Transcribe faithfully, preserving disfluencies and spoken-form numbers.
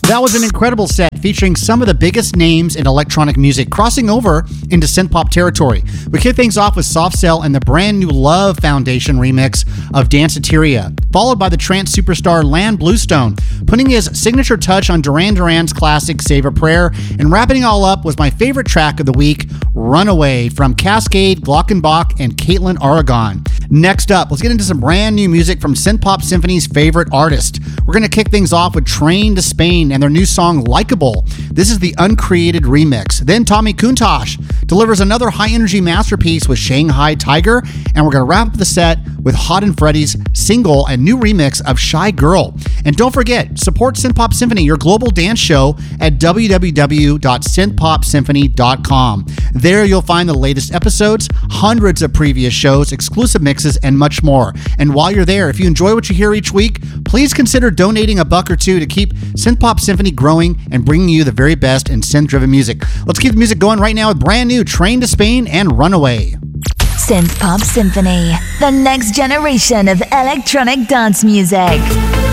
That was an incredible set featuring some of the biggest names in electronic music crossing over into synth-pop territory. We kick things off with Soft Cell and the brand new Love Foundation remix of Danceteria, followed by the trance superstar Lan Bluestone, putting his signature touch on Duran Duran's classic Save a Prayer, and wrapping it all up was my favorite track of the week, Runaway, from Cascade, Glockenbach, and Caitlin Aragon. Next up, let's get into some brand new music from Synthpop Symphony's favorite artist. We're going to kick things off with Train to Spain and their new song, Likeable. This is the uncreated remix. Then Tommy Kuntosh delivers another high-energy masterpiece with Shanghai Tiger, and we're going to wrap up the set with Hot and Freddy's single and new remix of Shy Girl. And don't forget, support Synthpop Symphony, your global dance show, at w w w dot synthpop symphony dot com. There you'll find the latest episodes, hundreds of previous shows, exclusive mixes, and much more. And while you're there, if you enjoy what you hear each week, please consider donating a buck or two to keep Synthpop Symphony growing and bringing you the very best in synth-driven music. Let's keep the music going right now with brand new Train to Spain and Runaway. Synthpop Symphony, the next generation of electronic dance music.